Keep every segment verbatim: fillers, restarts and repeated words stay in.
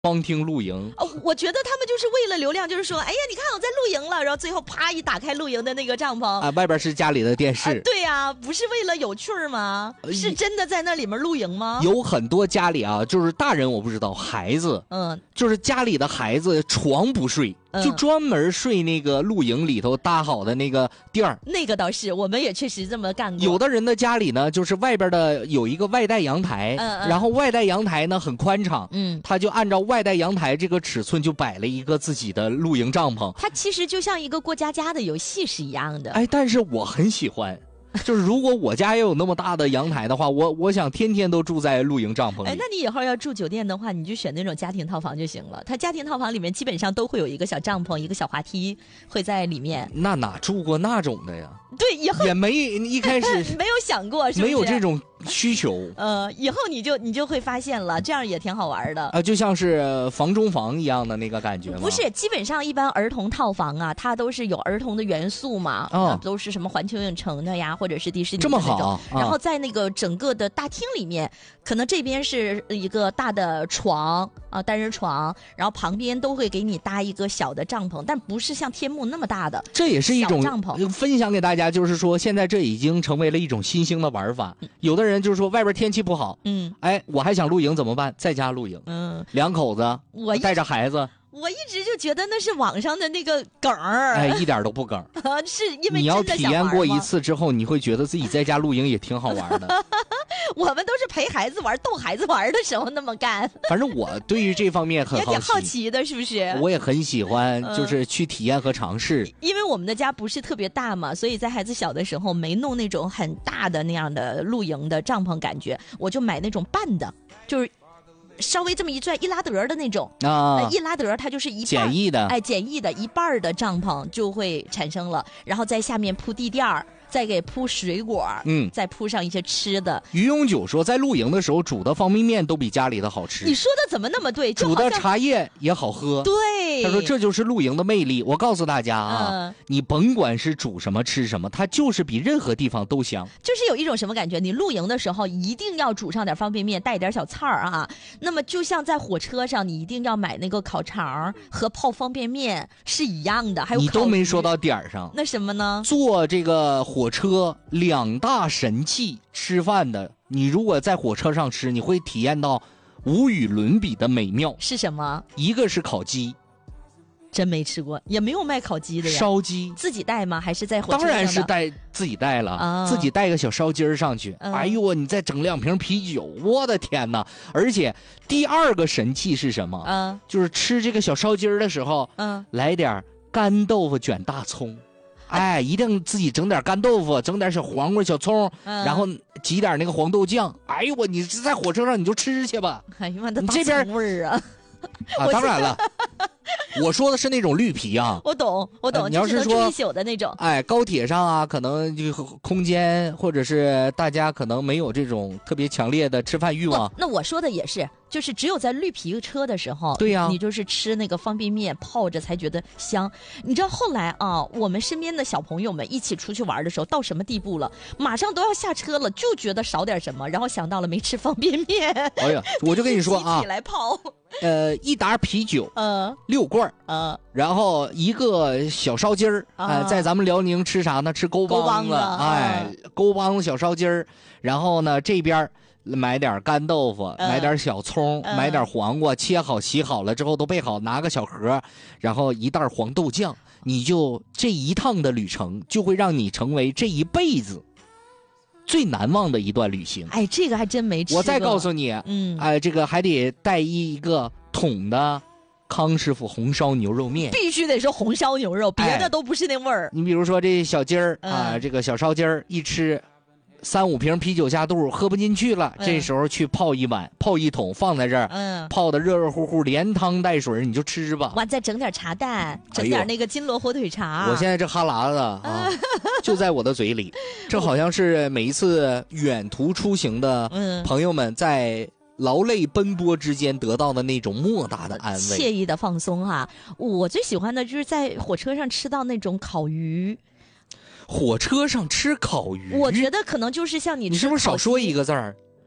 光听露营。 哦，我觉得他们就是为了流量，就是说，哎呀，你看我在露营了，然后最后啪一打开露营的那个帐篷啊，外边是家里的电视。 啊、对呀、啊，不是为了有趣吗？是真的在那里面露营吗？ 有很多家里啊，就是大人我不知道，孩子，嗯，就是家里的孩子床不睡。就专门睡那个露营里头搭好的那个垫儿， 那个倒是，我们也确实这么干过。 有的人的家里呢，就是外边的有一个外带阳台，嗯嗯、然后外带阳台呢很宽敞，嗯，他就按照外带阳台这个尺寸就摆了一个自己的露营帐篷。 它其实就像一个过家家的游戏是一样的。 哎，但是我很喜欢。就是如果我家也有那么大的阳台的话，我我想天天都住在露营帐篷里。 哎，那你以后要住酒店的话，你就选那种家庭套房就行了。它家庭套房里面基本上都会有一个小帐篷，一个小滑梯会在里面。 那哪住过那种的呀？ 对，以后也没一开始没有想过是不是， 没有这种需求。 呃，以后你就你就会发现了，这样也挺好玩的啊，就像是房中房一样的那个感觉吗？ 不是，基本上一般儿童套房啊，它都是有儿童的元素嘛，哦、都是什么环球影城的呀，或者是迪士尼的那种。 这么好、啊、 然后在那个整个的大厅里面，可能这边是一个大的床啊，单人床，然后旁边都会给你搭一个小的帐篷，但不是像天幕那么大的。 这也是一种帐篷分享给大家，就是说现在这已经成为了一种新兴的玩法。嗯、有的人就是说外边天气不好，嗯，哎，我还想露营怎么办？在家露营，嗯，两口子，我带着孩子。 我一直就觉得那是网上的那个梗儿， 哎，一点都不梗儿。 是因为你要体验过一次之后，你会觉得自己在家露营也挺好玩的。 我们都是陪孩子玩、逗孩子玩的时候那么干。 反正我对于这方面很好奇， 也挺好奇的，是不是？ 我也很喜欢，就是去体验和尝试、嗯。 因为我们的家不是特别大嘛，所以在孩子小的时候没弄那种很大的那样的露营的帐篷感觉，我就买那种半的，就是。稍微这么一拽一拉得的那种啊、呃，一拉得它就是一半简易的， 哎，简易的一半的帐篷就会产生了，然后在下面铺地垫儿，再给铺水果，嗯，再铺上一些吃的。 于永久说，在露营的时候煮的方便面都比家里的好吃。 你说的怎么那么对？ 煮的茶叶也好喝。 对， 他说这就是露营的魅力。我告诉大家啊，嗯、你甭管是煮什么吃什么，它就是比任何地方都香。 就是有一种什么感觉？你露营的时候一定要煮上点方便面，带点小菜儿啊。那么就像在火车上，你一定要买那个烤肠和泡方便面是一样的。还有你都没说到点儿上。 那什么呢？ 坐这个火车两大神器吃饭的，你如果在火车上吃，你会体验到无与伦比的美妙。 是什么？ 一个是烤鸡。 真没吃过，也没有卖烤鸡的呀。 烧鸡自己带吗？还是在火车上的？ 当然是带自己带了，啊、自己带个小烧鸡儿上去。嗯、哎呦，你再整两瓶啤酒，我的天哪！而且第二个神器是什么？嗯，就是吃这个小烧鸡儿的时候，嗯，来点干豆腐卷大葱。哎，一定自己整点干豆腐，整点小黄瓜、小葱，嗯、然后挤点那个黄豆酱。哎呦我，你在火车上你就吃去吧。 哎呀妈，你这边味儿啊！ 啊，当然了。我说的是那种绿皮啊， 我懂，我懂。 呃、你要是说一宿的那种， 哎，高铁上啊，可能就空间或者是大家可能没有这种特别强烈的吃饭欲望。 那我说的也是，就是只有在绿皮车的时候， 对呀、啊， 你就是吃那个方便面泡着才觉得香。你知道后来啊，我们身边的小朋友们一起出去玩的时候，到什么地步了？马上都要下车了，就觉得少点什么，然后想到了没吃方便面。 哎呀，我就跟你说啊， 一起来泡。 呃，一打啤酒，嗯，六罐儿，嗯，然后一个小烧鸡儿，哎、呃，在咱们辽宁吃啥呢？吃勾帮子，哎，勾帮子小烧鸡儿，然后呢这边买点干豆腐，嗯、买点小葱，嗯、买点黄瓜，切好洗好了之后都备好，拿个小盒，然后一袋黄豆酱，你就这一趟的旅程就会让你成为这一辈子最难忘的一段旅行。 哎，这个还真没吃过。 我再告诉你，嗯，哎，这个还得带一个桶的康师傅红烧牛肉面， 必须得是红烧牛肉，别的都不是那味儿。 哎、你比如说这小鸡儿、嗯、啊，这个小烧鸡儿一吃，三五瓶啤酒下肚，喝不进去了，嗯、这时候去泡一碗，泡一桶放在这儿，嗯，泡的热热乎乎，连汤带水，你就吃吧。 完再整点茶蛋，整点那个金锣火腿肠。 哎、我现在这哈喇子啊，就在我的嘴里。这好像是每一次远途出行的朋友们在劳累奔波之间得到的那种莫大的安慰， 惬意的放松哈、啊。我最喜欢的就是在火车上吃到那种烤鱼。 火车上吃烤鱼， 我觉得可能就是像你吃， 你是不是少说一个字儿？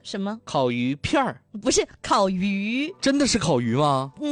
什么？ 烤鱼片儿？ 不是烤鱼， 真的是烤鱼吗？ 嗯。